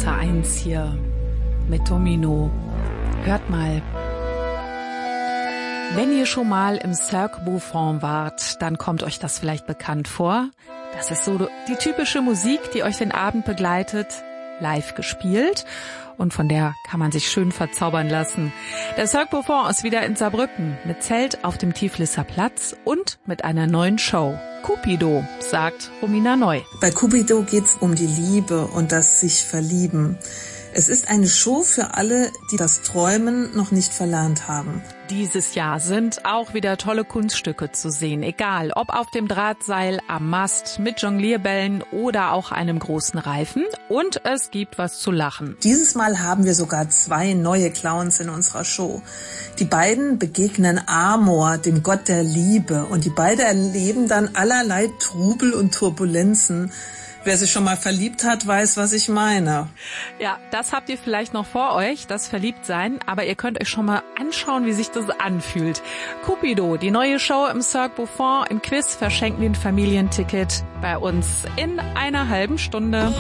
1 hier mit Domino. Hört mal. Wenn ihr schon mal im Cirque Buffon wart, dann kommt euch das vielleicht bekannt vor. Das ist so die typische Musik, die euch den Abend begleitet, live gespielt. Und von der kann man sich schön verzaubern lassen. Der Cirque Buffon ist wieder in Saarbrücken mit Zelt auf dem Tiflisser Platz und mit einer neuen Show. Cupido, sagt Romina Neu. Bei Cupido geht's um die Liebe und das sich verlieben. Es ist eine Show für alle, die das Träumen noch nicht verlernt haben. Dieses Jahr sind auch wieder tolle Kunststücke zu sehen, egal ob auf dem Drahtseil, am Mast, mit Jonglierbällen oder auch einem großen Reifen. Und es gibt was zu lachen. Dieses Mal haben wir sogar 2 neue Clowns in unserer Show. Die beiden begegnen Amor, dem Gott der Liebe, und die beiden erleben dann allerlei Trubel und Turbulenzen. Wer sich schon mal verliebt hat, weiß, was ich meine. Ja, das habt ihr vielleicht noch vor euch, das Verliebtsein, aber ihr könnt euch schon mal anschauen, wie sich das anfühlt. Cupido, die neue Show im Cirque Buffon. Im Quiz verschenken wir ein Familienticket bei uns in einer halben Stunde.